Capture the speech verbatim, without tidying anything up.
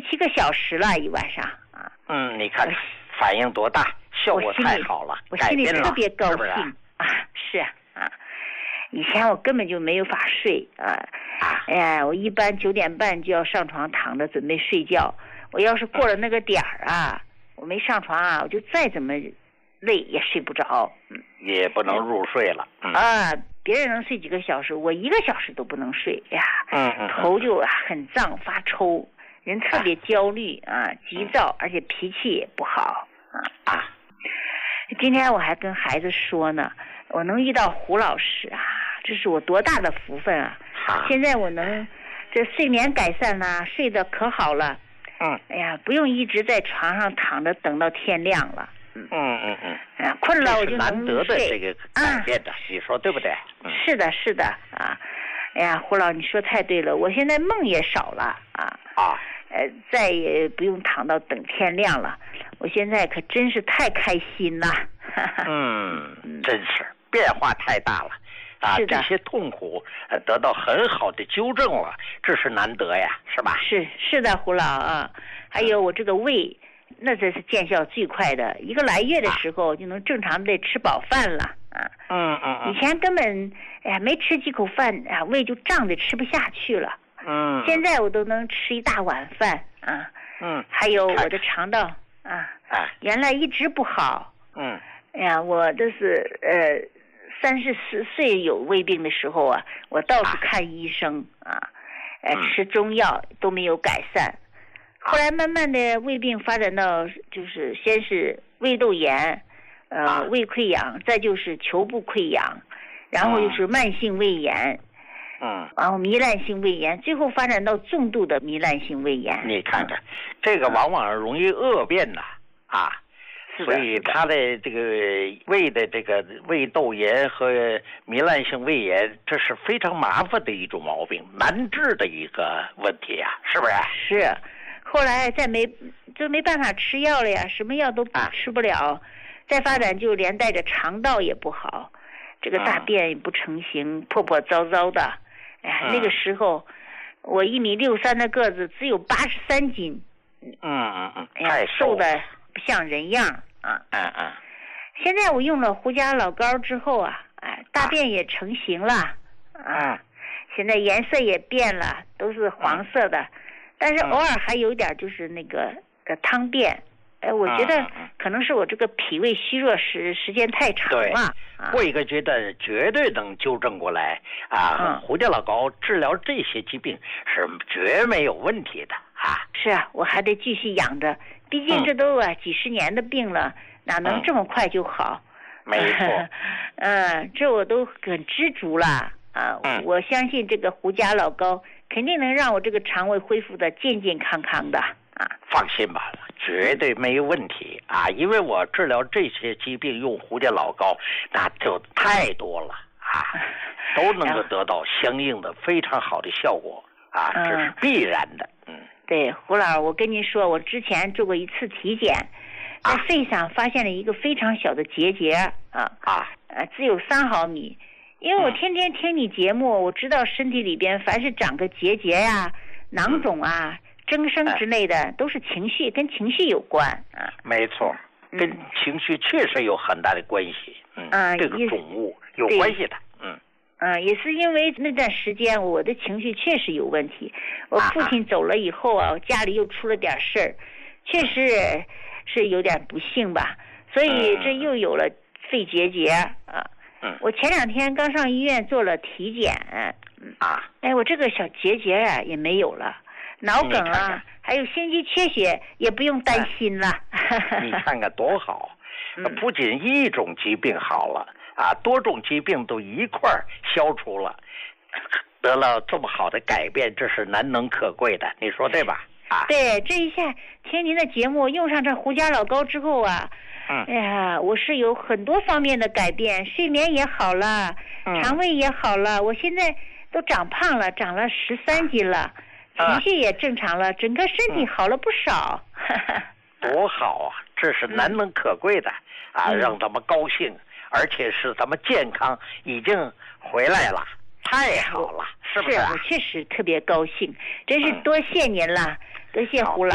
七个小时了一晚上啊。 嗯，你看反应多大，效果太好了， 我心里特别高兴， 是是啊！是啊，以前我根本就没有法睡啊。 啊， 哎呀，我一般九点半就要上床躺着准备睡觉。我要是过了那个点儿啊，我没上床啊，我就再怎么累也睡不着，嗯， 也不能入睡了。嗯、 啊，别人能睡几个小时，我一个小时都不能睡呀。 嗯嗯， 头就很胀发抽，人特别焦虑啊，急躁，而且脾气也不好啊啊。今天我还跟孩子说呢，我能遇到胡老师啊，这是我多大的福分啊！ 啊现在我能这睡眠改善了，睡得可好了。 嗯， 哎呀，不用一直在床上躺着等到天亮了。 嗯嗯嗯， 啊，困了我就能难得的这个改变的，你说对不对？ 嗯、是的，是的啊。哎呀，胡老，你说太对了，我现在梦也少了啊。 啊， 呃，再也不用躺到等天亮了。我现在可真是太开心了。 嗯，真是变化太大了。啊，这些痛苦呃得到很好的纠正了，这是难得呀，是吧？ 是是的，胡老啊，还有我这个胃，那这是见效最快的，一个来月的时候就能正常的吃饱饭了啊。 嗯嗯嗯。 以前根本哎呀没吃几口饭啊，胃就胀得吃不下去了。 嗯。 现在我都能吃一大碗饭啊。 嗯。 还有我的肠道啊， 啊， 原来一直不好。 嗯。 哎呀，我这是呃。三十四岁有胃病的时候啊，我到处看医生啊，呃，吃中药都没有改善。后来慢慢的胃病发展到就是先是胃窦炎，呃，胃溃疡，再就是球部溃疡，然后就是慢性胃炎， 嗯， 然后糜烂性胃炎，最后发展到重度的糜烂性胃炎。 你看看，这个往往容易恶变呐，啊。所以他的这个胃的这个胃窦炎和糜烂性胃炎，这是非常麻烦的一种毛病，难治的一个问题呀、啊，是不是？ 是，后来再没就没办法吃药了呀，什么药都吃不了，啊、再发展就连带着肠道也不好，这个大便也不成形，嗯、破破糟糟的。哎呀，嗯、那个时候我一米六三的个子，只有八十三斤。 嗯嗯嗯， 哎呀，瘦的不像人样啊！ 嗯嗯。 现在我用了胡家老膏之后啊，哎，大便也成型了啊，现在颜色也变了，都是黄色的，但是偶尔还有点就是那个呃汤便。哎，我觉得可能是我这个脾胃虚弱时时间太长了。 对，过一个阶段绝对能纠正过来啊！ 嗯、 胡家老膏治疗这些疾病是绝没有问题的啊！ 是啊，我还得继续养着，毕竟这都啊、嗯、几十年的病了，哪能这么快就好？ 嗯、没错。 嗯，这我都很知足了啊！ 嗯、 我相信这个胡家老膏肯定能让我这个肠胃恢复的健健康康的啊！ 放心吧。绝对没有问题啊！因为我治疗这些疾病用胡家老膏，那就太多了啊，都能够得到相应的非常好的效果啊，这是必然的。嗯， 对，胡老，我跟您说，我之前做过一次体检，在肺上发现了一个非常小的结节啊啊， 呃，只有三毫米。因为我天天听你节目，我知道身体里边凡是长个结节呀、囊肿啊。嗯增生之类的都是情绪，跟情绪有关啊。 没错，跟情绪确实有很大的关系。嗯，嗯这个肿物有关系的。嗯， 嗯，也是因为那段时间我的情绪确实有问题。我父亲走了以后啊，我家里又出了点事儿，确实是有点不幸吧。所以这又有了肺结节啊。 嗯， 我前两天刚上医院做了体检。 啊， 哎，我这个小结节啊也没有了。脑梗啊， 看看还有心肌缺血也不用担心了。 你看看多好！不仅一种疾病好了啊，多种疾病都一块儿消除了，得了这么好的改变，这是难能可贵的，你说对吧？啊， 对，这一下听您的节目，用上这胡家老膏之后啊， 嗯， 哎呀，我是有很多方面的改变，睡眠也好了， 嗯、 肠胃也好了，我现在都长胖了，长了十三斤了。情绪也正常了，整个身体好了不少。 多好啊！这是难能可贵的、嗯、啊，让咱们高兴，而且是咱们健康已经回来了，太好了，是不是、啊？ 是我确实特别高兴，真是多谢您了，嗯、多谢胡老。